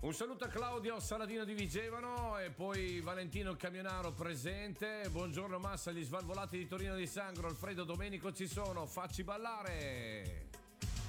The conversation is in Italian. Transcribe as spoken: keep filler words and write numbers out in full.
Un saluto a Claudio Saladino di Vigevano e poi Valentino Camionaro presente. Buongiorno Massa, gli Svalvolati di Torino di Sangro, Alfredo Domenico ci sono, facci ballare!